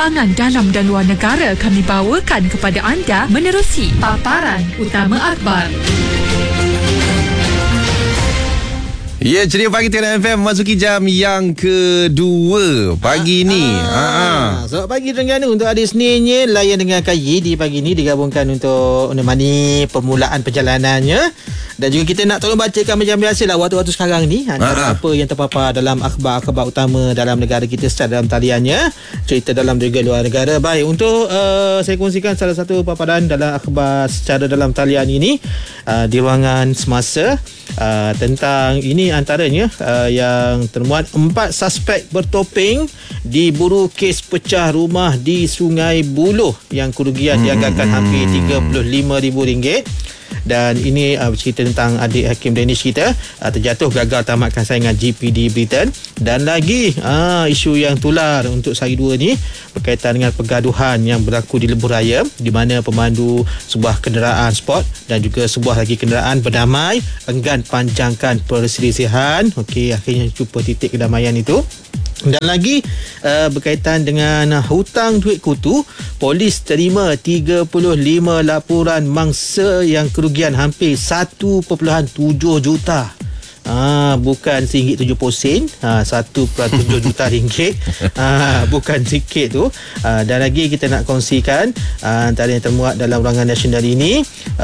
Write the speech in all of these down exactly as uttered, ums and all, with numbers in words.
perkembangan dalam dan luar negara kami bawakan kepada anda menerusi paparan utama akhbar. Ya, ceria pagi Tengah F M memasuki jam yang kedua pagi ha, ni. Ha, ha. Selamat pagi Terengganu untuk hari Seninnya. Layan dengan K Y di pagi ni digabungkan untuk menemani permulaan perjalanannya. Dan juga kita nak tolong bacakan macam biasa lah waktu-waktu sekarang ni antara ha, ha. apa yang terpapar dalam akhbar-akhbar utama dalam negara kita secara dalam taliannya, cerita dalam juga luar negara. Baik, untuk uh, saya kongsikan salah satu paparan dalam akhbar secara dalam talian ini uh, di ruangan semasa uh, tentang ini antaranya uh, yang termuat empat suspek bertopeng diburu kes pecah rumah di Sungai Buloh yang kerugian hmm, dianggarkan hmm, hampir tiga puluh lima ribu ringgit. Dan ini uh, cerita tentang adik Hakim Danish kita uh, terjatuh gagal tamatkan saingan G P D Britain. Dan lagi uh, isu yang tular untuk sehari dua ni berkaitan dengan pergaduhan yang berlaku di Lebuh Raya, di mana pemandu sebuah kenderaan sport dan juga sebuah lagi kenderaan berdamai enggan panjangkan perselisihan. Okey, akhirnya jumpa titik kedamaian itu. Dan lagi uh, berkaitan dengan uh, hutang duit kutu, polis terima tiga puluh lima laporan mangsa yang kerugian hampir satu perpuluhan tujuh juta. Ah, bukan singgit tujuh puluh sen, ah, satu perpuluhan tujuh juta ringgit. Ah, bukan sikit tu. Ah, dan lagi kita nak kongsikan ah, antara yang termuat dalam ruangan nasional ini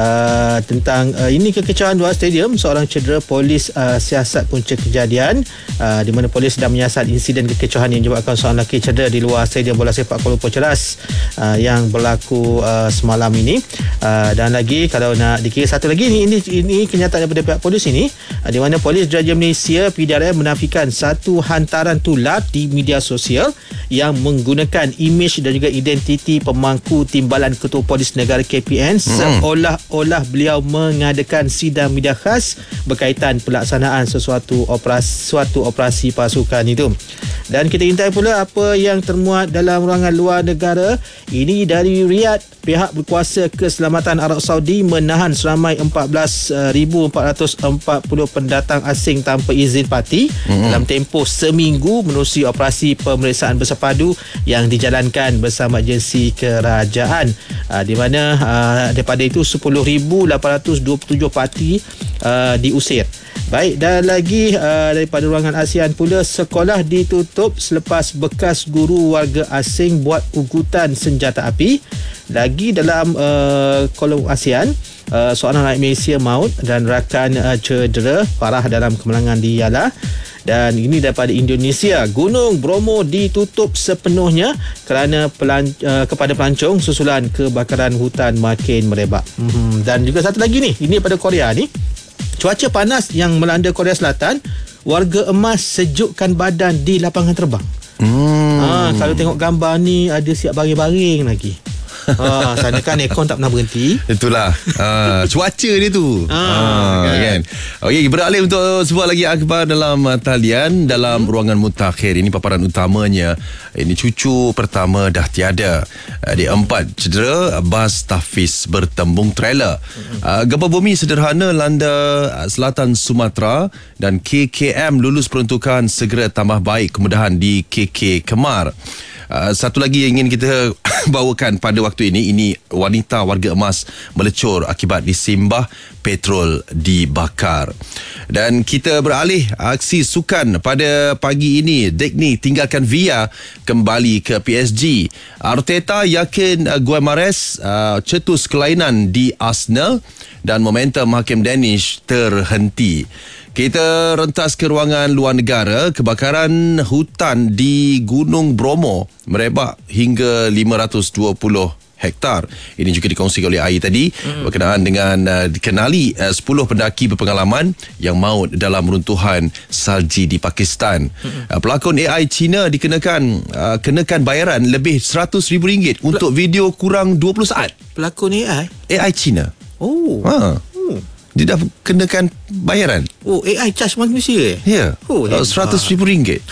ah, tentang ah, ini kekecewaan luar stadium, seorang cedera, polis ah, siasat punca kejadian ah, di mana polis sedang menyiasat insiden kekecewaan yang menyebabkan seorang lelaki cedera di luar stadium bola sepak Kuala Lumpur Ceras ah, yang berlaku ah, semalam ini. Ah, dan lagi kalau nak dikira satu lagi ini ini, ini kenyataan daripada pihak polis ini ah, di mana Polis Diraja Malaysia P D R M menafikan satu hantaran tular di media sosial yang menggunakan imej dan juga identiti pemangku timbalan Ketua Polis Negara K P N hmm. seolah-olah beliau mengadakan sidang media khas berkaitan pelaksanaan sesuatu operasi suatu operasi pasukan itu. Dan kita intai pula apa yang termuat dalam ruangan luar negara. Ini dari Riyadh, pihak berkuasa keselamatan Arab Saudi menahan seramai empat belas ribu empat ratus empat puluh pendatang asing tanpa izin parti mm-hmm. dalam tempoh seminggu menerusi operasi pemeriksaan bersepadu yang dijalankan bersama agensi kerajaan. Uh, di mana uh, daripada itu sepuluh ribu lapan ratus dua puluh tujuh parti uh, diusir. Baik, dan lagi uh, daripada ruangan ASEAN pula, sekolah ditutup selepas bekas guru warga asing buat ugutan senjata api. Lagi dalam uh, kolom ASEAN, uh, seorang rakyat Malaysia maut dan rakan uh, cedera parah dalam kemalangan di Yala. Dan ini daripada Indonesia, Gunung Bromo ditutup sepenuhnya kerana pelan, uh, kepada pelancong susulan kebakaran hutan makin merebak. Hmm, dan juga satu lagi ni, ini daripada Korea ni. Cuaca panas yang melanda Korea Selatan, warga emas sejukkan badan di lapangan terbang. Hmm. Ha, kalau tengok gambar ni ada siap baring-baring lagi. Ha, sana kan aircon tak pernah berhenti. Itulah uh, cuaca dia tu. Ha, ha, kan. kan. Okey, beralih untuk sebuah lagi akhbar dalam uh, talian dalam hmm. ruangan mutakhir. Ini paparan utamanya. Ini cucu pertama dah tiada. Adik empat cedera, bas tahfiz bertembung trailer. Hmm. Uh, gempa bumi sederhana landa selatan Sumatera dan K K M lulus peruntukan segera tambah baik kemudahan di K K Kemar. Uh, satu lagi yang ingin kita bawakan pada waktu ini, ini wanita warga emas melecur akibat disimbah petrol dibakar. Dan kita beralih aksi sukan pada pagi ini. Degni tinggalkan Villa kembali ke P S G. Arteta yakin uh, Guimarães uh, cetus kelainan di Arsenal dan momentum Hakim Danish terhenti. Kita rentas ke ruangan luar negara. Kebakaran hutan di Gunung Bromo merebak hingga lima ratus dua puluh hektar. Ini juga dikongsikan oleh A I tadi hmm. berkenaan dengan uh, dikenali uh, sepuluh pendaki berpengalaman yang maut dalam runtuhan salji di Pakistan. Hmm. Uh, pelakon A I Cina dikenakan uh, kenakan bayaran lebih seratus ribu ringgit untuk video kurang dua puluh saat. Pelakon A I? A I Cina. Oh. Ha. Dia dah kenakan bayaran. Oh, A I charge manusia eh? Ya. Oh, seratus ribu ringgit.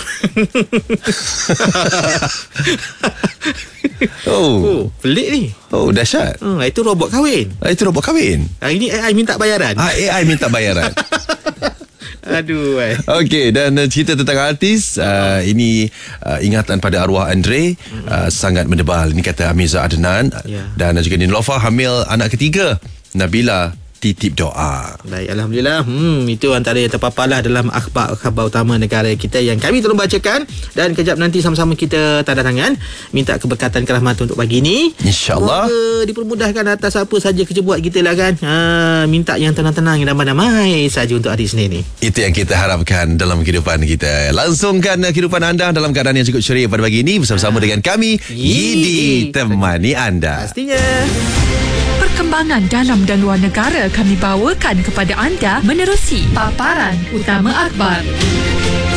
oh. oh, pelik ni. Oh, dahsyat. Hmm, itu robot kahwin. Ah, itu robot kahwin. Ah, ini A I minta bayaran. Ah, A I minta bayaran. Aduh. eh. Okey, dan uh, cerita tentang artis uh, ini uh, ingatan pada arwah Andre uh, sangat mendebal. Ini kata Amiza Adnan. Ya. Dan juga Nilofa hamil anak ketiga, Nabila titip doa. Baik, Alhamdulillah. Hmm, itu antara yang terpaparlah dalam akhbar-akhbar utama negara kita yang kami tolong bacakan. Dan kejap nanti sama-sama kita tanda tangan minta keberkatan kerahmatan untuk pagi ni. InsyaAllah. Semoga dipermudahkan atas apa saja kerja buat kita lah kan. Ha, minta yang tenang-tenang, yang damai-damai saja untuk hari Senin ni. Itu yang kita harapkan dalam kehidupan kita. Langsungkan kehidupan anda dalam keadaan yang cukup ceria pada pagi ini bersama-sama dengan kami, Yidi, temani anda. Pastinya. Perkembangan dalam dan luar negara kami bawakan kepada anda menerusi paparan utama akhbar.